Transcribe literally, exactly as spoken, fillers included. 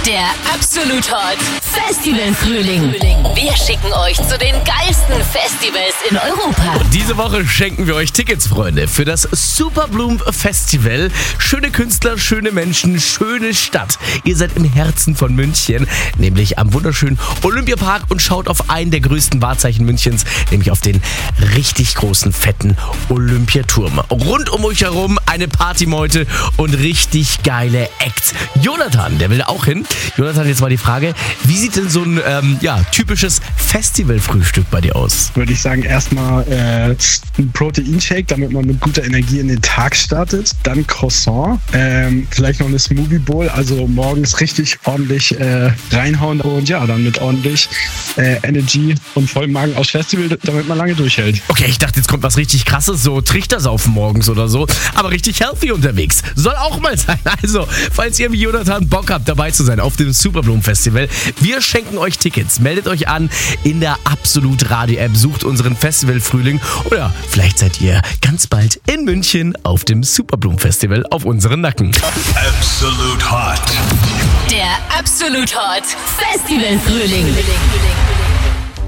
Der Absolut Hot Festival Frühling. Wir schicken euch zu den geilsten Festivals in Europa. Und diese Woche schenken wir euch Tickets, Freunde, für das Superbloom Festival. Schöne Künstler, schöne Menschen, schöne Stadt. Ihr seid im Herzen von München, nämlich am wunderschönen Olympiapark, und schaut auf einen der größten Wahrzeichen Münchens, nämlich auf den richtig großen, fetten Olympiaturm. Rund um euch herum eine Partymeute und richtig geile Acts. Jonathan, der will auch hin. Jonathan, jetzt mal die Frage, wie sieht denn so ein ähm, ja, typisches Festivalfrühstück bei dir aus? Würde ich sagen, erstmal äh, ein Proteinshake, damit man mit guter Energie in den Tag startet. Dann Croissant, ähm, vielleicht noch eine Smoothie Bowl, also morgens richtig ordentlich äh, reinhauen und ja, dann mit ordentlich äh, Energy und vollem Magen aufs Festival, damit man lange durchhält. Okay, ich dachte, jetzt kommt was richtig Krasses, so Trichtersaufen morgens oder so, aber richtig healthy unterwegs. Soll auch mal sein. Also, falls ihr wie Jonathan Bock habt, dabei zu sein auf dem Superbloom Festival, wir schenken euch Tickets. Meldet euch an in der Absolut Radio App, sucht unseren Festival Frühling, oder vielleicht seid ihr ganz bald in München auf dem Superbloom Festival auf unseren Nacken. Absolut Hot. Der Absolut Hot Festival Frühling.